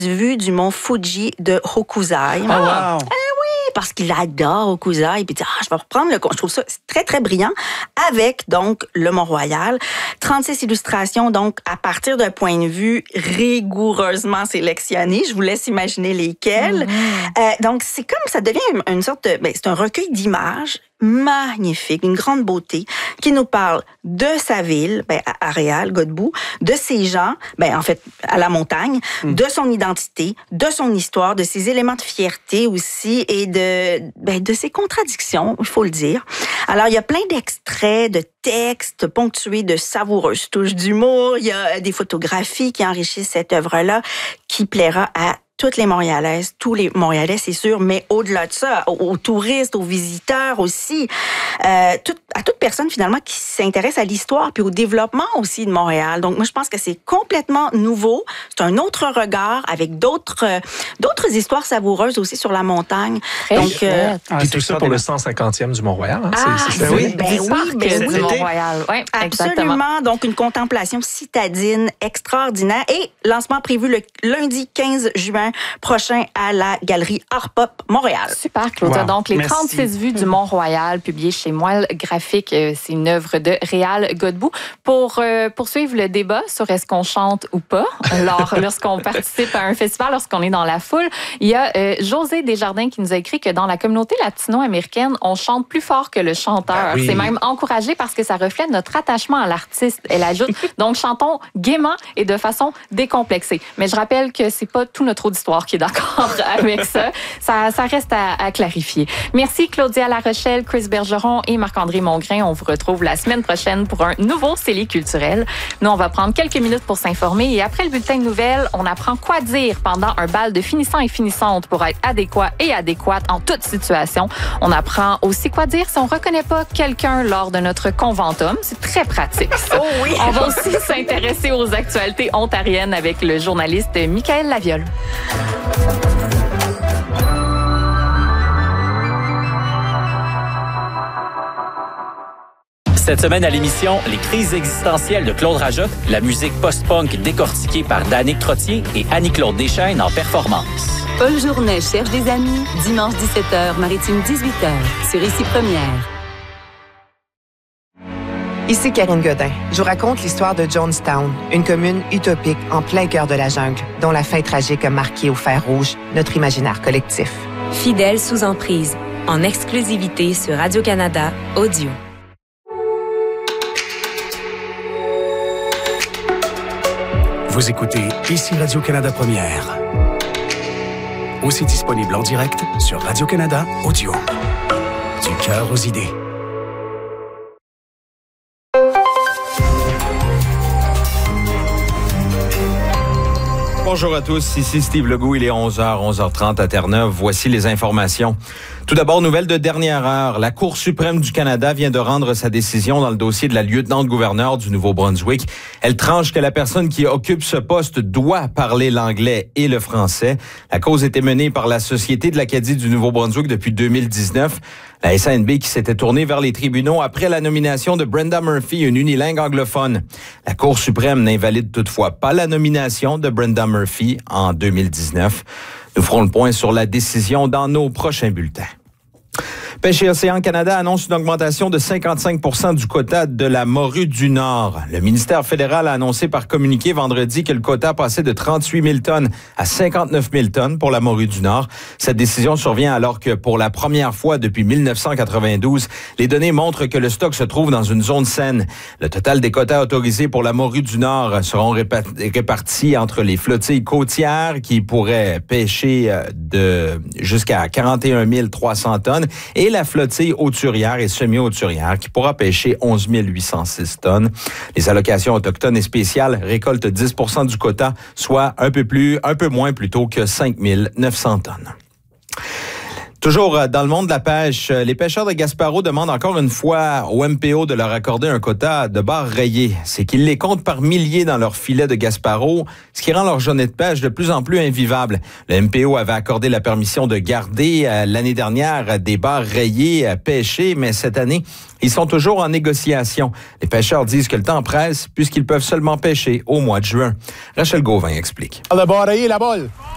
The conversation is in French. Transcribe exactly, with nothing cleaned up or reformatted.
vue du mont Fuji de Hokusai. Oh, wow! Parce qu'il adore Hokusai, puis il dit, ah, je vais reprendre le compte. Je trouve ça très, très brillant, avec, donc, le Mont-Royal. trente-six illustrations, donc, à partir d'un point de vue rigoureusement sélectionné. Je vous laisse imaginer lesquelles. Mm-hmm. Euh, donc, c'est comme, ça devient une, une sorte de, ben, c'est un recueil d'images magnifique, une grande beauté, qui nous parle de sa ville, ben, à Réal, Godbout, de ses gens, ben, en fait, à la montagne, mm. de son identité, de son histoire, de ses éléments de fierté aussi, et de, ben, de ses contradictions, il faut le dire. Alors, il y a plein d'extraits, de textes ponctués de savoureuses touches d'humour. Il y a des photographies qui enrichissent cette œuvre-là, qui plaira à toutes les Montréalaises, tous les Montréalais, c'est sûr, mais au-delà de ça, aux, aux touristes, aux visiteurs aussi, euh, tout, à toute personne finalement qui s'intéresse à l'histoire puis au développement aussi de Montréal. Donc moi, je pense que c'est complètement nouveau. C'est un autre regard avec d'autres euh, d'autres histoires savoureuses aussi sur la montagne. Très Donc euh, ah, puis tout ça pour le cent cinquantième du Mont-Royal. Hein? Ah, c'est, c'est, c'est, oui, ben oui, ben oui. Du Mont-Royal. Oui, absolument. exactement. Donc une contemplation citadine extraordinaire et lancement prévu le lundi quinze juin prochain à la Galerie Art Pop Montréal. Super, Claudia. Wow. Donc, les Merci. trente-six vues du Mont-Royal, publiées chez Moelle Graphique, euh, c'est une œuvre de Réal Godbout. Pour euh, poursuivre le débat sur est-ce qu'on chante ou pas, alors, lorsqu'on participe à un festival, lorsqu'on est dans la foule, il y a euh, José Desjardins qui nous a écrit que dans la communauté latino-américaine, on chante plus fort que le chanteur. Ah oui. C'est même encouragé parce que ça reflète notre attachement à l'artiste. Elle ajoute, donc chantons gaiement et de façon décomplexée. Mais je rappelle que c'est pas tout notre auditoire qui est d'accord avec ça. Ça, ça reste à, à clarifier. Merci Claudia Larochelle, Chris Bergeron et Marc-André Mongrain. On vous retrouve la semaine prochaine pour un nouveau C E L I culturel. Nous, on va prendre quelques minutes pour s'informer et après le bulletin de nouvelles, on apprend quoi dire pendant un bal de finissants et finissantes pour être adéquat et adéquate en toute situation. On apprend aussi quoi dire si on reconnaît pas quelqu'un lors de notre conventum. C'est très pratique, ça. Oh oui! On va aussi s'intéresser aux actualités ontariennes avec le journaliste Michael Laviole. Cette semaine à l'émission, les crises existentielles de Claude Rajotte, la musique post-punk décortiquée par Danick Trottier et Annie-Claude Deschaines en performance. Paul Journet cherche des amis, dimanche dix-sept heures, Maritime dix-huit heures, sur Ici Première. Ici Karine Godin. Je vous raconte l'histoire de Jonestown, une commune utopique en plein cœur de la jungle, dont la fin tragique a marqué au fer rouge notre imaginaire collectif. Fidèle sous emprise, en exclusivité sur Radio-Canada Audio. Vous écoutez Ici Radio-Canada Première. Aussi disponible en direct sur Radio-Canada Audio. Du cœur aux idées. Bonjour à tous, ici Steve Legault, il est onze heures, onze heures trente à Terre-Neuve. Voici les informations. Tout d'abord, nouvelle de dernière heure. La Cour suprême du Canada vient de rendre sa décision dans le dossier de la lieutenant-gouverneure du Nouveau-Brunswick. Elle tranche que la personne qui occupe ce poste doit parler l'anglais et le français. La cause était menée par la Société de l'Acadie du Nouveau-Brunswick depuis deux mille dix-neuf. La S A N B qui s'était tournée vers les tribunaux après la nomination de Brenda Murphy, une unilingue anglophone. La Cour suprême n'invalide toutefois pas la nomination de Brenda Murphy en deux mille dix-neuf. Nous ferons le point sur la décision dans nos prochains bulletins. Pêche et Océan Canada annonce une augmentation de cinquante-cinq pour cent du quota de la morue du Nord. Le ministère fédéral a annoncé par communiqué vendredi que le quota passait de trente-huit mille tonnes à cinquante-neuf mille tonnes pour la morue du Nord. Cette décision survient alors que pour la première fois depuis mille neuf cent quatre-vingt-douze, les données montrent que le stock se trouve dans une zone saine. Le total des quotas autorisés pour la morue du Nord seront répartis entre les flottilles côtières qui pourraient pêcher de jusqu'à quarante et un mille trois cents tonnes et la flottille hauturière et semi-hauturière qui pourra pêcher onze mille huit cent six tonnes. Les allocations autochtones et spéciales récoltent dix pour cent du quota, soit un peu plus, un peu moins plutôt que cinq mille neuf cents tonnes. Toujours dans le monde de la pêche, les pêcheurs de Gaspereau demandent encore une fois au M P O de leur accorder un quota de barres rayées. C'est qu'ils les comptent par milliers dans leurs filets de Gaspereau, ce qui rend leur journée de pêche de plus en plus invivable. Le M P O avait accordé la permission de garder euh, l'année dernière des barres rayées à pêcher, mais cette année, ils sont toujours en négociation. Les pêcheurs disent que le temps presse puisqu'ils peuvent seulement pêcher au mois de juin. Rachel Gauvin explique. La barre rayée, la balle.